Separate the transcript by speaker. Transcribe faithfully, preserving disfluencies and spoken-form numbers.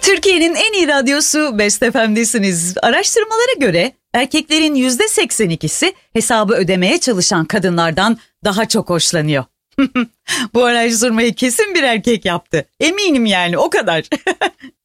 Speaker 1: Türkiye'nin en iyi radyosu Best F M'desiniz. Araştırmalara göre erkeklerin yüzde seksen ikisi hesabı ödemeye çalışan kadınlardan daha çok hoşlanıyor. Bu araştırmayı kesin bir erkek yaptı. Eminim yani, o kadar.